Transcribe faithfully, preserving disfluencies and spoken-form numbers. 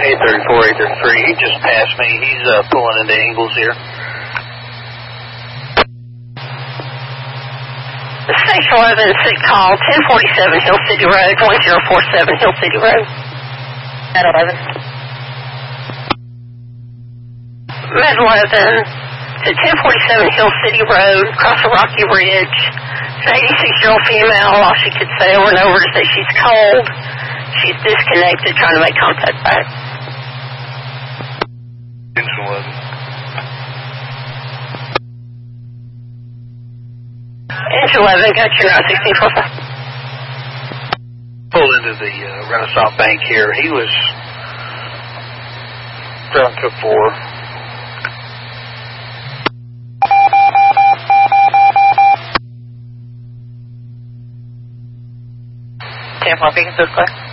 eight thirty-four, eight thirty-three. He just passed me. He's uh, pulling into Ingles here. six eleven, sick call, ten forty-seven Hill City Road, one zero four seven Hill City Road. Med eleven. Med eleven to ten forty-seven Hill City Road, across a rocky ridge. It's an eighty-six-year-old female. All she could say over and over is that she's cold. She's disconnected, trying to make contact back. Engine eleven. Engine eleven, got your nine sixteen four five. Pulled into the uh, Renaissance Bank here. He was drunk to four. ten four, Beacon, Cisco.